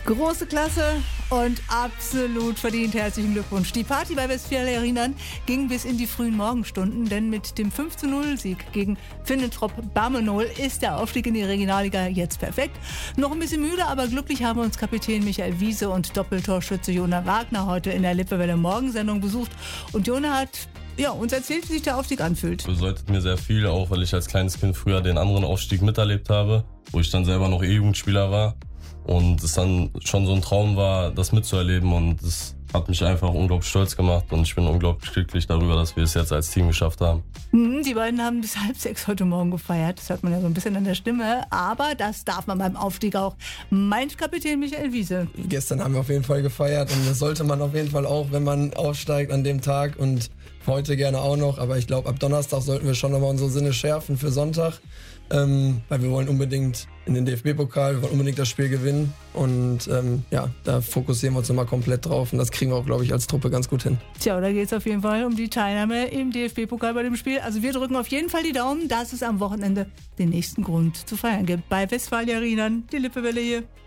Große Klasse und absolut verdient. Herzlichen Glückwunsch. Die Party bei Westfalia Arenaan ging bis in die frühen Morgenstunden, denn mit dem 5:0-Sieg gegen Finnentrop Bammenol ist der Aufstieg in die Regionalliga jetzt perfekt. Noch ein bisschen müde, aber glücklich haben uns Kapitän Michael Wiese und Doppeltorschütze Jona Wagner heute in der Lippewelle Morgensendung besucht. Und Jona hat uns erzählt, wie sich der Aufstieg anfühlt. Bedeutet mir sehr viel, auch weil ich als kleines Kind früher den anderen Aufstieg miterlebt habe, wo ich dann selber noch E-Jugendspieler war. Und es dann schon so ein Traum war, das mitzuerleben, und es hat mich einfach unglaublich stolz gemacht, und ich bin unglaublich glücklich darüber, dass wir es jetzt als Team geschafft haben. Die beiden haben bis 5:30 heute Morgen gefeiert, das hört man ja so ein bisschen an der Stimme, aber das darf man beim Aufstieg auch. Meint Kapitän Michael Wiese. Gestern haben wir auf jeden Fall gefeiert, und das sollte man auf jeden Fall auch, wenn man aufsteigt an dem Tag, und heute gerne auch noch, aber ich glaube, ab Donnerstag sollten wir schon nochmal unsere Sinne schärfen für Sonntag. Weil wir wollen unbedingt in den DFB-Pokal, wir wollen unbedingt das Spiel gewinnen, und da fokussieren wir uns nochmal komplett drauf, und das kriegen wir auch, glaube ich, als Truppe ganz gut hin. Tja, da geht es auf jeden Fall um die Teilnahme im DFB-Pokal bei dem Spiel. Also wir drücken auf jeden Fall die Daumen, dass es am Wochenende den nächsten Grund zu feiern gibt. Bei Westfalia Arenaan, die Lippewelle hier.